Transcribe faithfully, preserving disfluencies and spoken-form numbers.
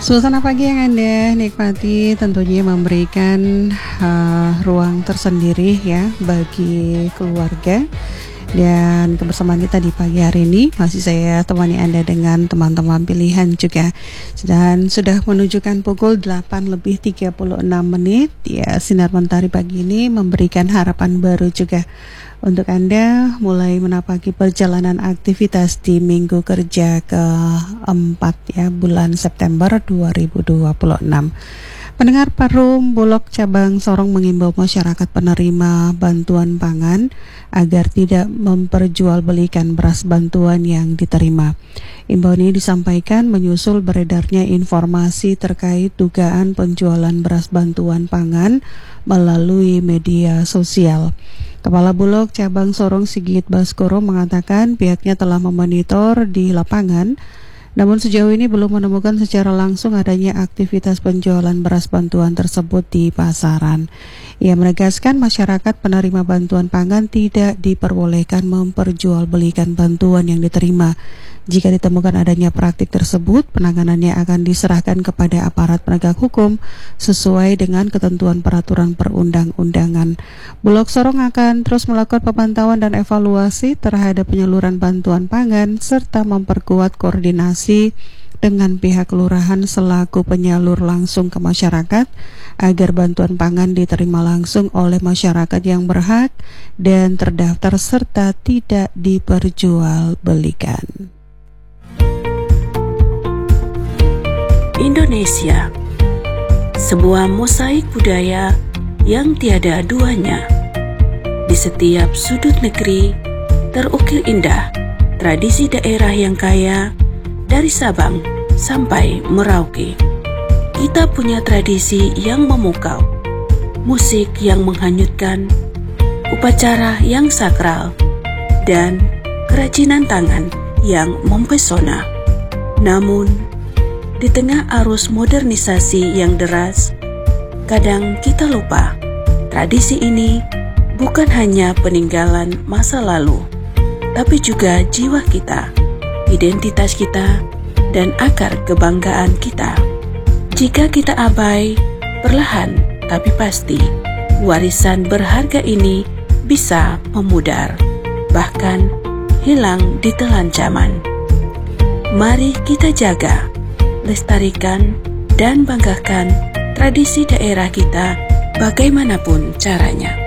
Suasana pagi yang Anda nikmati tentunya memberikan uh, ruang tersendiri ya bagi keluarga. Dan kebersamaan kita di pagi hari ini masih saya temani Anda dengan teman-teman pilihan juga. Dan sudah menunjukkan pukul delapan lebih tiga puluh enam menit. Ya, Sinar Mentari pagi ini memberikan harapan baru juga untuk Anda mulai menapaki perjalanan aktivitas di minggu kerja keempat ya bulan September dua ribu dua puluh enam. Pendengar, Perum Bulog Cabang Sorong mengimbau masyarakat penerima bantuan pangan agar tidak memperjualbelikan beras bantuan yang diterima. Imbauan ini disampaikan menyusul beredarnya informasi terkait dugaan penjualan beras bantuan pangan melalui media sosial. Kepala Bulog Cabang Sorong Sigit Baskoro mengatakan pihaknya telah memonitor di lapangan, namun sejauh ini belum menemukan secara langsung adanya aktivitas penjualan beras bantuan tersebut di pasaran. Ia menegaskan masyarakat penerima bantuan pangan tidak diperbolehkan memperjualbelikan bantuan yang diterima. Jika ditemukan adanya praktik tersebut, penanganannya akan diserahkan kepada aparat penegak hukum sesuai dengan ketentuan peraturan perundang-undangan. Bulog Sorong akan terus melakukan pemantauan dan evaluasi terhadap penyaluran bantuan pangan serta memperkuat koordinasi dengan pihak kelurahan selaku penyalur langsung ke masyarakat agar bantuan pangan diterima langsung oleh masyarakat yang berhak dan terdaftar serta tidak diperjualbelikan. Indonesia, sebuah mosaik budaya yang tiada duanya. Di setiap sudut negeri terukir indah tradisi daerah yang kaya dari Sabang sampai Merauke. Kita punya tradisi yang memukau, musik yang menghanyutkan, upacara yang sakral, dan kerajinan tangan yang mempesona. Namun, di tengah arus modernisasi yang deras, kadang kita lupa tradisi ini bukan hanya peninggalan masa lalu, tapi juga jiwa kita, identitas kita, dan akar kebanggaan kita. Jika kita abai, perlahan tapi pasti, warisan berharga ini bisa memudar, bahkan hilang ditelan zaman. Mari kita jaga, lestarikan, dan banggakan tradisi daerah kita bagaimanapun caranya.